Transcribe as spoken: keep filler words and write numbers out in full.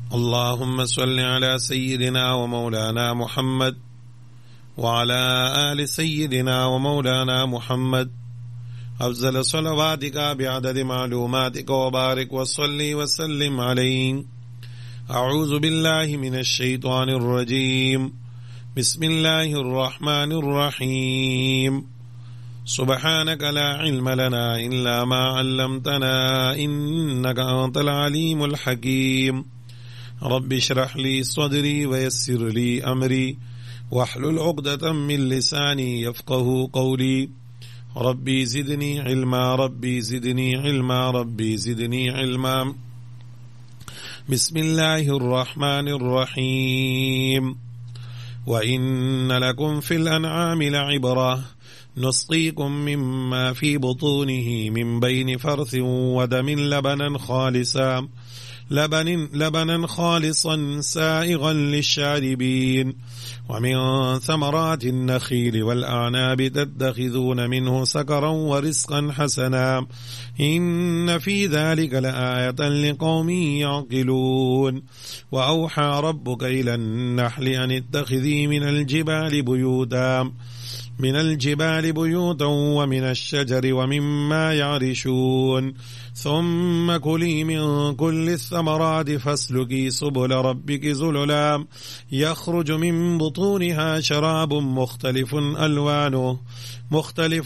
اللهم صل على سيدنا ومولانا محمد وعلى آل سيدنا ومولانا محمد أفضل صلواتك بعدد معلوماتك وبارك وصلي وسلم عليه. أعوذ بالله من الشيطان الرجيم. بسم الله الرحمن الرحيم. سبحانك لا علم لنا إلا ما علمتنا إنك أنت العليم الحكيم. رب اشرح لي صدري ويسر لي أمري واحلل عقدة من لساني يفقه قولي. ربي زدني علما ربي زدني علما ربي زدني علما. بسم الله الرحمن الرحيم. وإن لكم في الأنعام لعبرة نسقيكم مما في بطونه من بين فرث ودم لبنا خالصا لبن لبنا خالصا سائغا للشاربين ومن ثمرات النخيل والأعناب تتخذون منه سكرا ورزقا حسنا إن في ذلك لآية لقوم يعقلون. وأوحى ربك إلى النحل أن اتخذي من الجبال بيوتا من الجبال بيوتا ومن الشجر ومما يعرشون ثم كلي من كل الثمرات فاسلكي سبل ربك ذللا يخرج من بطونها شراب مختلف ألوانه مختلف